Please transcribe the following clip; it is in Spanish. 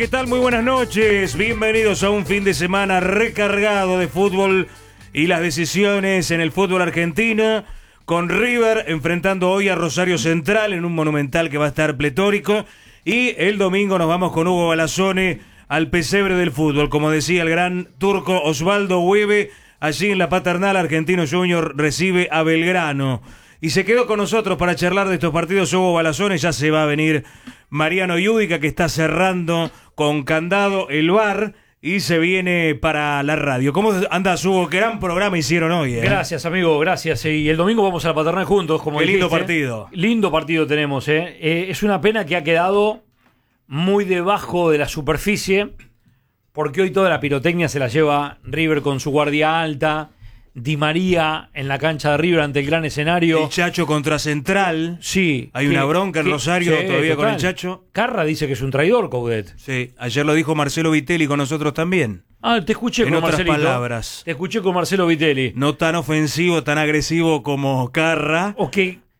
¿Qué tal? Muy buenas noches. Bienvenidos a un fin de semana recargado de fútbol y las decisiones en el fútbol argentino, con River enfrentando hoy a Rosario Central en un Monumental que va a estar pletórico, y el domingo nos vamos con Hugo Balazzone al pesebre del fútbol, como decía el gran turco Osvaldo Hueve. Allí en la Paternal, Argentino Junior recibe a Belgrano. Y se quedó con nosotros para charlar de estos partidos Hugo Balazzone. Ya se va a venir Mariano Yudica, que está cerrando con candado el bar, y se viene para la radio. ¿Cómo andás, Hugo? Qué gran programa hicieron hoy, ¿eh? Gracias, amigo, gracias. Y el domingo vamos a la Paternal juntos, como Qué dijiste. lindo partido. Lindo partido tenemos, ¿eh? Es una pena que ha quedado muy debajo de la superficie, porque hoy toda la pirotecnia se la lleva River con su guardia alta, Di María en la cancha de River ante el gran escenario. El Chacho contra Central. Sí. Hay una bronca en Rosario todavía total. con el Chacho. Carra dice que es un traidor, Coudet. Sí, ayer lo dijo Marcelo Vitelli con nosotros también. Ah, te escuché En con otras Marcelito. palabras. Te escuché con Marcelo Vitelli. No tan ofensivo, tan agresivo como Carra. O que